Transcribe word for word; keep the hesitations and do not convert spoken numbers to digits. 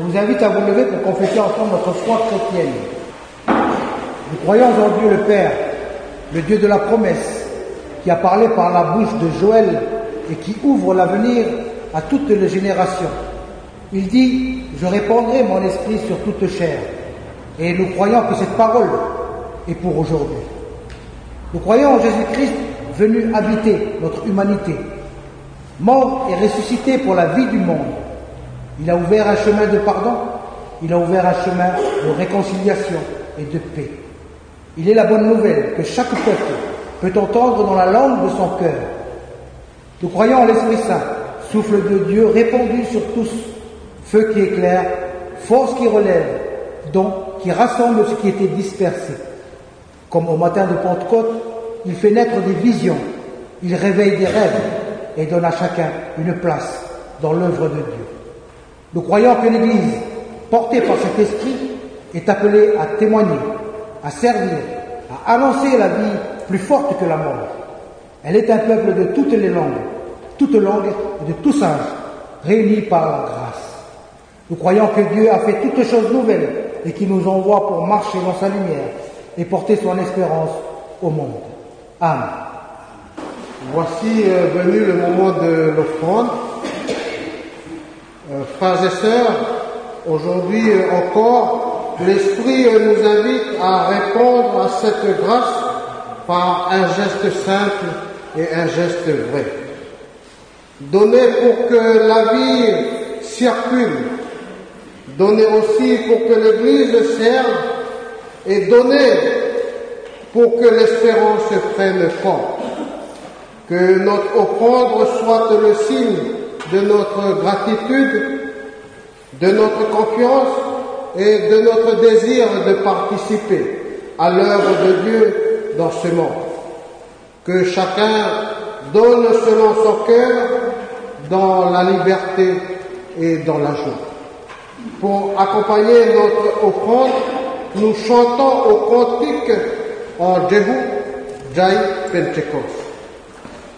vous invite à vous lever pour confesser ensemble notre foi chrétienne. Nous croyons en Dieu le Père, le Dieu de la promesse, qui a parlé par la bouche de Joël et qui ouvre l'avenir à toutes les générations. Il dit « Je répandrai mon esprit sur toute chair ». Et nous croyons que cette parole est pour aujourd'hui. Nous croyons en Jésus-Christ venu habiter notre humanité, mort et ressuscité pour la vie du monde. Il a ouvert un chemin de pardon, il a ouvert un chemin de réconciliation et de paix. Il est la bonne nouvelle que chaque peuple peut entendre dans la langue de son cœur. Nous croyons en l'Esprit Saint, souffle de Dieu répandu sur tous, feu qui éclaire, force qui relève, don qui rassemble ce qui était dispersé. Comme au matin de Pentecôte, il fait naître des visions, il réveille des rêves et donne à chacun une place dans l'œuvre de Dieu. Nous croyons que l'Église, portée par cet esprit, est appelée à témoigner, à servir, à annoncer la vie plus forte que la mort. Elle est un peuple de toutes les langues, toutes langues et de tous âges, réunis par la grâce. Nous croyons que Dieu a fait toutes choses nouvelles et qui nous envoie pour marcher dans sa lumière et porter son espérance au monde. Amen. Voici euh, venu le moment de l'offrande. Euh, frères et sœurs, aujourd'hui euh, encore, l'Esprit euh, nous invite à répondre à cette grâce par un geste simple et un geste vrai. Donner pour que la vie circule, donner aussi pour que l'Église serve et donner pour que l'espérance prenne corps. Que notre offrande soit le signe de notre gratitude, de notre confiance et de notre désir de participer à l'œuvre de Dieu dans ce monde. Que chacun donne selon son cœur dans la liberté et dans la joie. Pour accompagner notre offrande, nous chantons au cantique en Jehu Jai Pentecost.